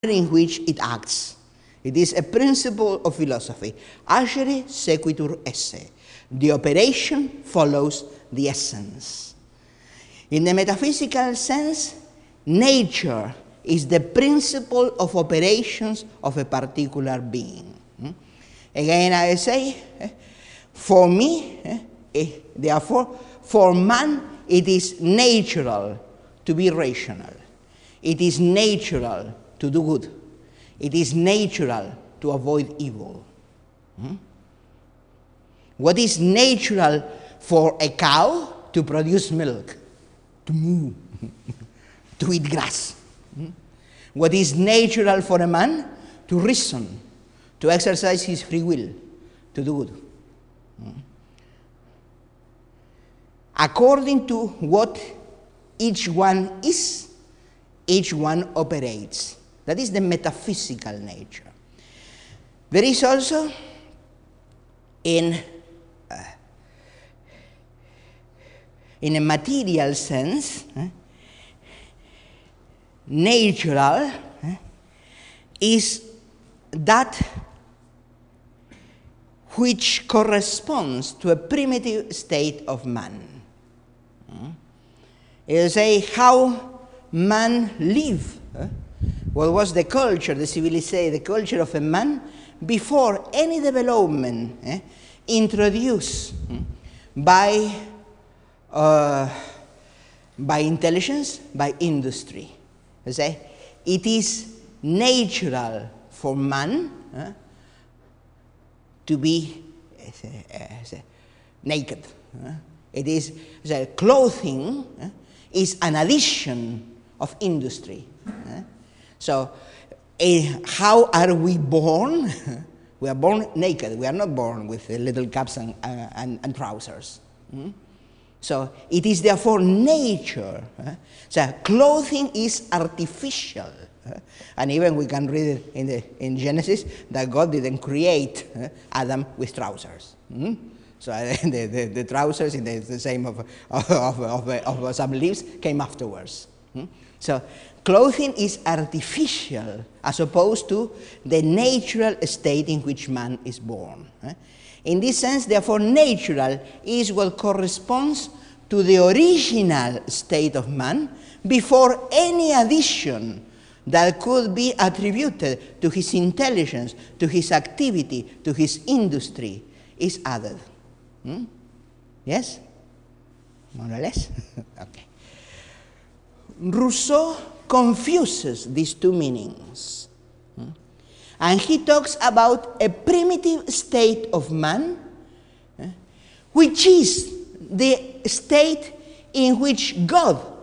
in which it acts. It is a principle of philosophy. Agere sequitur esse. The operation follows the essence. In the metaphysical sense, nature is the principle of operations of a particular being. Again, I say, for me, therefore, for man, it is natural to be rational. It is natural to do good. It is natural to avoid evil. What is natural for a cow? To produce milk, to moo, to eat grass. What is natural for a man? To reason, to exercise his free will, to do good. According to what each one is, each one operates. That is the metaphysical nature. There is also in a material sense, natural is that which corresponds to a primitive state of man. You say how man lived. What was the culture, the civilization, the culture of a man before any development introduced by intelligence, by industry. You say it is natural for man to be naked. It is clothing is an addition of industry. So, how are we born? We are born naked. We are not born with little caps and trousers. So, it is therefore nature. So, clothing is artificial. And even we can read it in Genesis that God didn't create Adam with trousers. So, the trousers, in the same of some leaves, came afterwards. So, clothing is artificial as opposed to the natural state in which man is born. In this sense, therefore, natural is what corresponds to the original state of man before any addition that could be attributed to his intelligence, to his activity, to his industry is added. Yes? More or less? Okay. Rousseau confuses these two meanings. And he talks about a primitive state of man, which is the state in which God